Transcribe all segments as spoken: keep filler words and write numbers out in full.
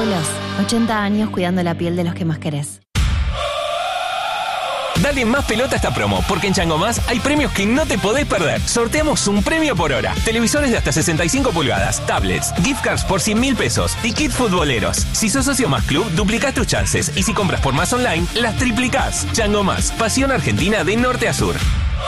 Dermogloss, ochenta años cuidando la piel de los que más querés. Dale más pelota a esta promo, porque en Chango Más hay premios que no te podés perder. Sorteamos un premio por hora. Televisores de hasta sesenta y cinco pulgadas, tablets, gift cards por cien mil pesos y kit futboleros. Si sos socio Más Club, duplicás tus chances. Y si compras por Más Online, las triplicás. Chango Más, pasión argentina de norte a sur.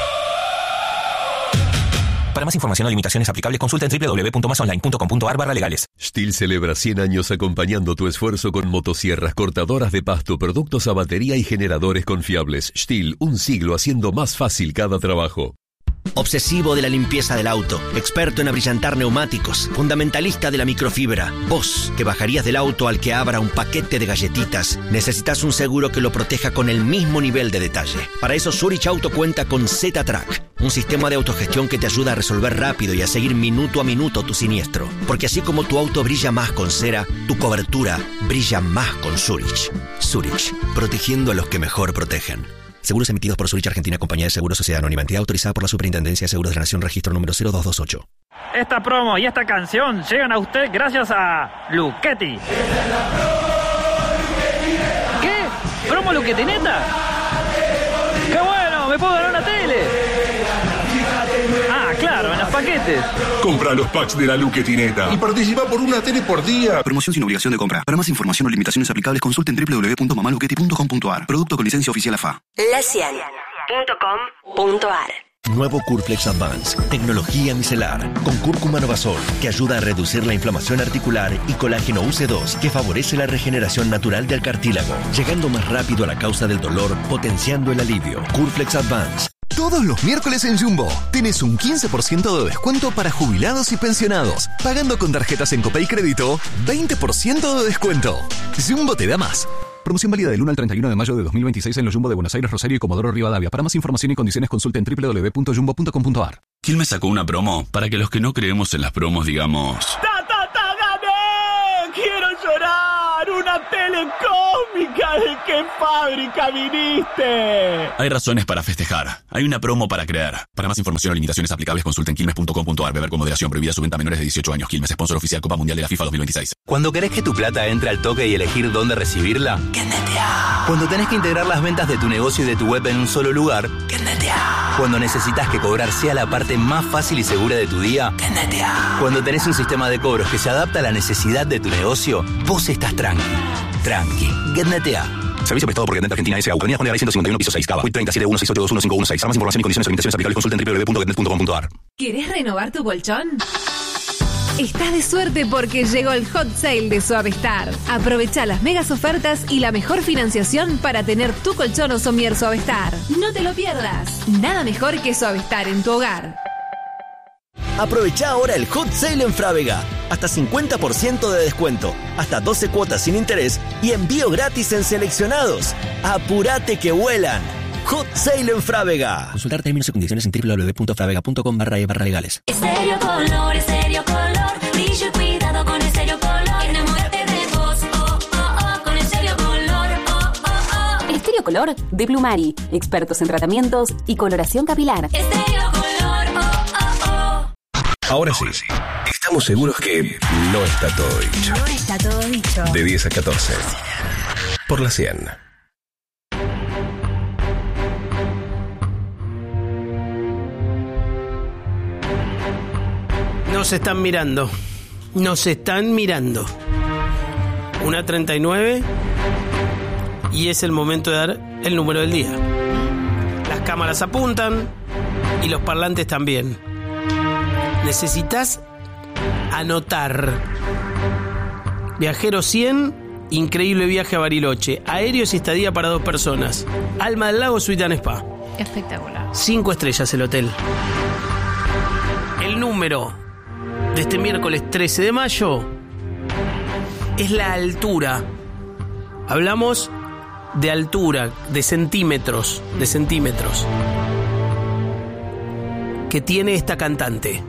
Para más información o limitaciones aplicables, consulta en doble u doble u doble u punto más online punto com punto a r barra legales. Stihl celebra cien años acompañando tu esfuerzo con motosierras, cortadoras de pasto, productos a batería y generadores confiables. Stihl, un siglo haciendo más fácil cada trabajo. Obsesivo de la limpieza del auto, experto en abrillantar neumáticos, fundamentalista de la microfibra. Vos, que bajarías del auto al que abra un paquete de galletitas, necesitas un seguro que lo proteja con el mismo nivel de detalle. Para eso Zurich Auto cuenta con Z-Track, un sistema de autogestión que te ayuda a resolver rápido y a seguir minuto a minuto tu siniestro. Porque así como tu auto brilla más con cera, tu cobertura brilla más con Zurich. Zurich, protegiendo a los que mejor protegen. Seguros emitidos por Zurich Argentina, Compañía de Seguros, Sociedad Anónima, entidad autorizada por la Superintendencia de Seguros de la Nación, registro número cero dos dos ocho. Esta promo y esta canción llegan a usted gracias a Luchetti. ¿Qué? ¿Promo Luchetti neta? ¡Qué bueno! ¡Me puedo ganar una tele! Ah, claro, en los paquetes. Compra los packs de la Luchetti neta y participa por una tele por día. Promoción sin obligación de compra. Para más información o limitaciones aplicables, consulten doble u doble u doble u punto mamaluchetti punto com punto a r. Producto con licencia oficial A F A. la cien punto com punto a r. Nuevo Curflex Advance, tecnología micelar, con cúrcuma novasol, que ayuda a reducir la inflamación articular, y colágeno U C dos, que favorece la regeneración natural del cartílago, llegando más rápido a la causa del dolor, potenciando el alivio. Curflex Advance. Todos los miércoles en Jumbo tenés un quince por ciento de descuento para jubilados y pensionados. Pagando con tarjetas en Copay Crédito, veinte por ciento de descuento. Jumbo te da más. Promoción válida del uno al treinta y uno de mayo de dos mil veintiséis en los Jumbo de Buenos Aires, Rosario y Comodoro Rivadavia. Para más información y condiciones consulta en doble u doble u doble u punto jumbo punto com punto a r. Quilmes sacó una promo para que los que no creemos en las promos digamos... ¡Ta, ta, ta, gané! ¡Quiero llorar! ¡Una tele cósmica! ¿De qué fábrica viniste? Hay razones para festejar. Hay una promo para creer. Para más información o limitaciones aplicables, consulta en quilmes punto com punto a r. Beber con moderación. Prohibida su venta a menores de dieciocho años. Quilmes, sponsor oficial Copa Mundial de la FIFA dos mil veintiséis. Cuando querés que tu plata entre al toque y elegir dónde recibirla, ¡Kendetea! Cuando tenés que integrar las ventas de tu negocio y de tu web en un solo lugar, ¡Kendetea! Cuando necesitas que cobrar sea la parte más fácil y segura de tu día, ¡Kendetea! Cuando tenés un sistema de cobros que se adapta a la necesidad de tu negocio, vos estás tranqui. Tranqui. GetNetea. Servicio prestado por GetNet Argentina S A. Avenida Juan de Garay ciento cincuenta y uno, piso seis, Cava. treinta y siete uno seis ocho dos uno cinco uno seis. Para más información y condiciones o limitaciones aplicables, consulta en doble u doble u doble u punto getnet punto com punto a r. ¿Querés renovar tu colchón? Estás de suerte porque llegó el hot sale de Suavestar. Aprovecha las megas ofertas y la mejor financiación para tener tu colchón o somier Suavestar. No te lo pierdas. Nada mejor que Suavestar en tu hogar. Aprovecha ahora el hot sale en Frávega. Hasta cincuenta por ciento de descuento, hasta doce cuotas sin interés y envío gratis en seleccionados. ¡Apurate que vuelan! Hot sale en Frávega. Consultar términos y condiciones en doble u doble u doble u punto frávega punto com barra e barra legales. Estéreo Color, Estéreo Color, brillo y cuidado con Estéreo Color. Enamórate de vos, oh, oh, oh, con Estéreo Color, oh, oh, oh. Estéreo Color de Plumari, expertos en tratamientos y coloración capilar. Estéreo Color, oh, oh, oh. Ahora sí, estamos seguros que no está todo dicho. No está todo dicho. De diez a catorce. Por la cien. Nos están mirando. Nos están mirando. Una treinta y nueve. Y es el momento de dar el número del día. Las cámaras apuntan y los parlantes también. Necesitas anotar. Viajero cien, increíble viaje a Bariloche. Aéreos y estadía para dos personas. Alma del Lago, Suite and Spa. Espectacular. Cinco estrellas el hotel. El número de este miércoles trece de mayo es la altura. Hablamos de altura, de centímetros, de centímetros, que tiene esta cantante.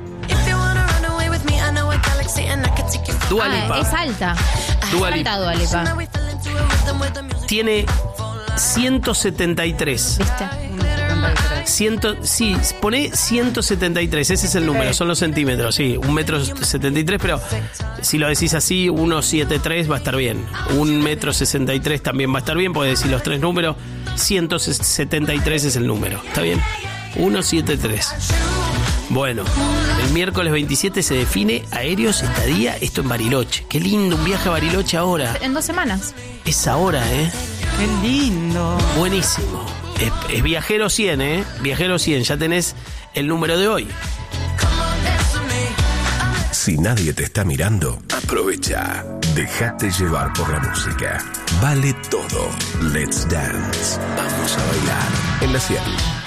Dua Lipa. Ah, es alta. Dua Es Lipa. alta Dua Lipa. Tiene ciento setenta y tres. ¿Viste? Ciento, sí, pone ciento setenta y tres, ese es el número, son los centímetros, sí, un metro setenta y tres, pero si lo decís así, ciento setenta y tres va a estar bien. Un metro sesenta y tres también va a estar bien, podés decir los tres números, ciento setenta y tres es el número, ¿está bien? ciento setenta y tres. Bueno, el miércoles veintisiete se define Aéreos Estadía, esto en Bariloche. Qué lindo, un viaje a Bariloche ahora. En dos semanas. Es ahora, ¿eh? Qué lindo. Buenísimo. Es, es Viajero cien, ¿eh? Viajero cien, ya tenés el número de hoy. Si nadie te está mirando, aprovecha. Déjate llevar por la música. Vale todo. Let's Dance. Vamos a bailar en la cien.